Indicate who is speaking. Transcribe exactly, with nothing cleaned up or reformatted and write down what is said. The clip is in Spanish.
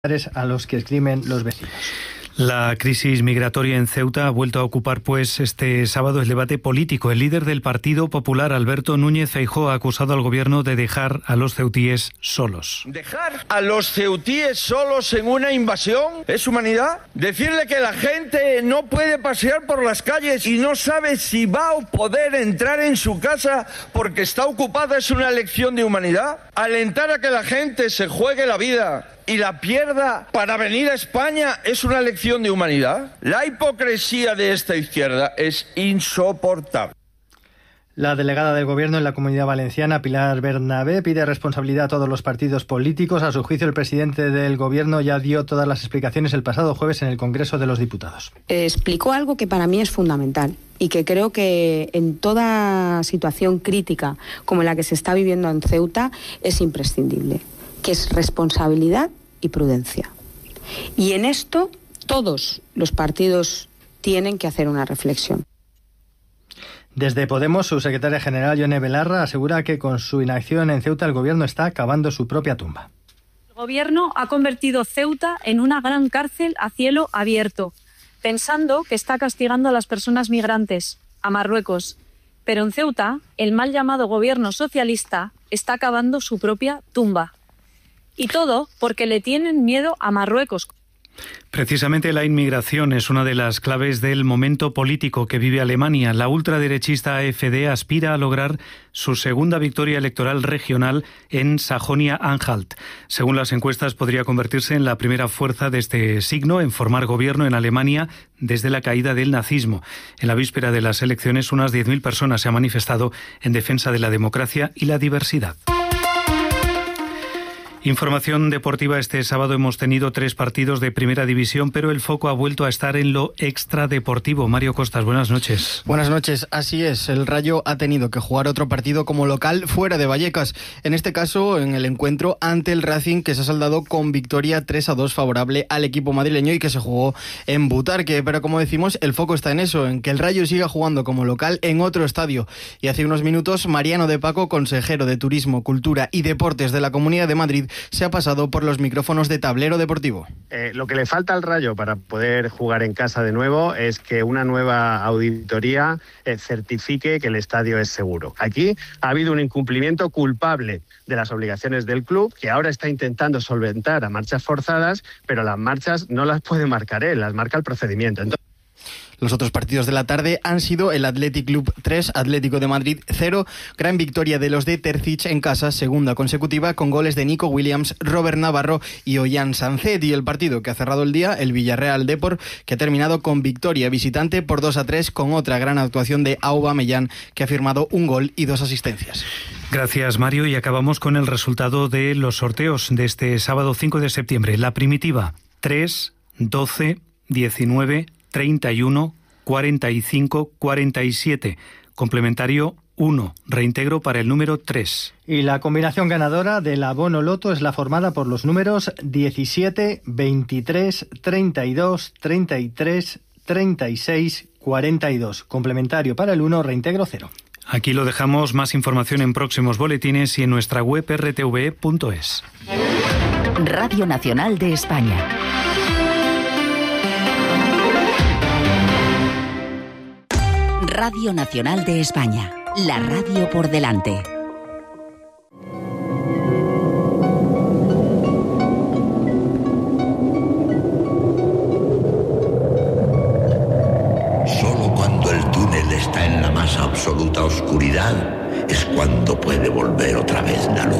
Speaker 1: a los que esgrimen los vecinos.
Speaker 2: La crisis migratoria en Ceuta ha vuelto a ocupar pues este sábado el debate político. El líder del Partido Popular, Alberto Núñez Feijóo, ha acusado al gobierno de dejar a los ceutíes solos.
Speaker 3: ¿Dejar a los ceutíes solos en una invasión es humanidad? ¿Decirle que la gente no puede pasear por las calles y no sabe si va a poder entrar en su casa porque está ocupada es una lección de humanidad? ¿Alentar a que la gente se juegue la vida y la pierda para venir a España es una lección de humanidad? La hipocresía de esta izquierda es insoportable.
Speaker 1: La delegada del Gobierno en la Comunidad Valenciana, Pilar Bernabé, pide responsabilidad a todos los partidos políticos. A su juicio, el presidente del Gobierno ya dio todas las explicaciones el pasado jueves en el Congreso de los Diputados.
Speaker 4: Explicó algo que para mí es fundamental y que creo que en toda situación crítica como la que se está viviendo en Ceuta es imprescindible, que es responsabilidad y prudencia. Y en esto todos los partidos tienen que hacer una reflexión.
Speaker 1: Desde Podemos, su secretaria general, Yone Belarra, asegura que con su inacción en Ceuta el gobierno está cavando su propia tumba.
Speaker 5: El gobierno ha convertido Ceuta en una gran cárcel a cielo abierto, pensando que está castigando a las personas migrantes, a Marruecos. Pero en Ceuta, el mal llamado gobierno socialista está cavando su propia tumba. Y todo porque le tienen miedo a Marruecos.
Speaker 2: Precisamente la inmigración es una de las claves del momento político que vive Alemania. La ultraderechista A F D aspira a lograr su segunda victoria electoral regional en Sajonia-Anhalt. Según las encuestas, podría convertirse en la primera fuerza de este signo en formar gobierno en Alemania desde la caída del nazismo. En la víspera de las elecciones, unas diez mil personas se han manifestado en defensa de la democracia y la diversidad. Información deportiva. Este sábado hemos tenido tres partidos de primera división, pero el foco ha vuelto a estar en lo extradeportivo. Mario Costas, buenas noches.
Speaker 6: Buenas noches, así es. El Rayo ha tenido que jugar otro partido como local fuera de Vallecas. En este caso, en el encuentro ante el Racing, que se ha saldado con victoria tres a dos favorable al equipo madrileño y que se jugó en Butarque. Pero como decimos, el foco está en eso, en que el Rayo siga jugando como local en otro estadio. Y hace unos minutos, Mariano de Paco, consejero de Turismo, Cultura y Deportes de la Comunidad de Madrid, se ha pasado por los micrófonos de Tablero Deportivo.
Speaker 7: Eh, lo que le falta al Rayo para poder jugar en casa de nuevo es que una nueva auditoría eh, certifique que el estadio es seguro. Aquí ha habido un incumplimiento culpable de las obligaciones del club, que ahora está intentando solventar a marchas forzadas, pero las marchas no las puede marcar él, las marca el procedimiento. Entonces,
Speaker 6: los otros partidos de la tarde han sido el Athletic Club tres, Atlético de Madrid cero, gran victoria de los de Terzic en casa, segunda consecutiva, con goles de Nico Williams, Robert Navarro y Ollán Sancet. Y el partido que ha cerrado el día, el Villarreal Depor, que ha terminado con victoria visitante por dos a tres, con otra gran actuación de Aubameyang, que ha firmado un gol y dos asistencias.
Speaker 2: Gracias, Mario, y acabamos con el resultado de los sorteos de este sábado cinco de septiembre. La primitiva, tres, doce, diecinueve, treinta y uno, cuarenta y cinco, cuarenta y siete. Complementario uno, reintegro para el número tres.
Speaker 1: Y la combinación ganadora del abono loto es la formada por los números diecisiete, veintitrés, treinta y dos, treinta y tres, treinta y seis, cuarenta y dos. Complementario para el uno, reintegro cero.
Speaker 2: Aquí lo dejamos. Más información en próximos boletines y en nuestra web erre te ve punto es.
Speaker 8: Radio Nacional de España. Radio Nacional de España, la radio por delante.
Speaker 9: Solo cuando el túnel está en la más absoluta oscuridad es cuando puede volver otra vez la luz.